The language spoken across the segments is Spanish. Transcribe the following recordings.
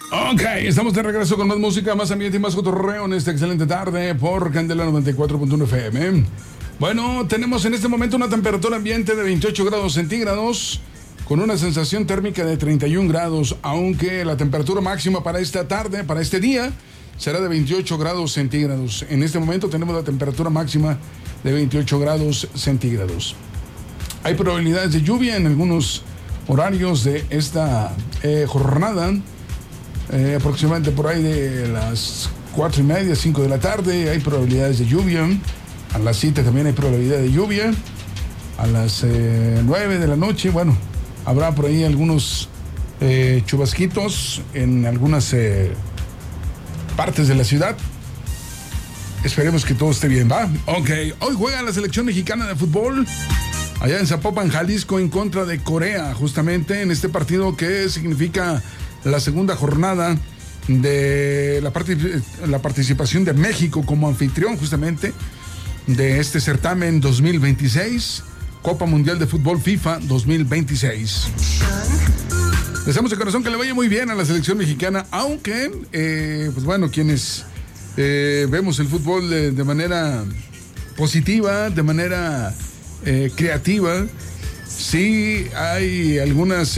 Ok, estamos de regreso con más música, más ambiente y más cotorreo en esta excelente tarde por Candela 94.1 FM. Bueno, tenemos en este momento una temperatura ambiente de 28 grados centígrados con una sensación térmica de 31 grados, aunque la temperatura máxima para esta tarde, para este día, será de 28 grados centígrados. En este momento tenemos la temperatura máxima de 28 grados centígrados. Hay probabilidades de lluvia en algunos horarios de esta jornada. Aproximadamente por ahí de las 4:30, 5 de la tarde hay probabilidades de lluvia. A las 7 también hay probabilidad de lluvia. A las 9 de la noche, bueno, habrá por ahí algunos chubasquitos en algunas partes de la ciudad. Esperemos que todo esté bien, ¿va? Ok, hoy juega la selección mexicana de fútbol allá en Zapopan, Jalisco, en contra de Corea, justamente en este partido que significa la segunda jornada de la participación de México como anfitrión justamente de este certamen 2026, Copa Mundial de Fútbol FIFA 2026. Deseamos de corazón que le vaya muy bien a la selección mexicana, aunque, pues bueno, quienes vemos el fútbol de manera positiva, de manera creativa, sí hay algunas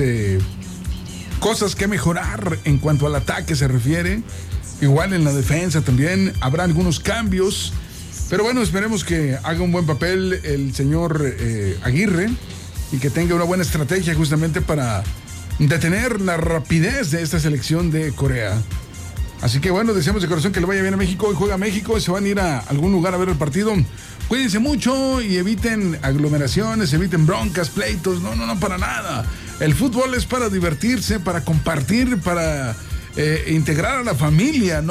cosas que mejorar en cuanto al ataque se refiere. Igual en la defensa también habrá algunos cambios. Pero bueno, esperemos que haga un buen papel el señor Aguirre y que tenga una buena estrategia justamente para detener la rapidez de esta selección de Corea. Así que bueno, deseamos de corazón que le vaya bien a México. Hoy juega México, se van a ir a algún lugar a ver el partido. Cuídense mucho y eviten aglomeraciones, eviten broncas, pleitos. No, para nada. El fútbol es para divertirse, para compartir, para integrar a la familia, ¿no?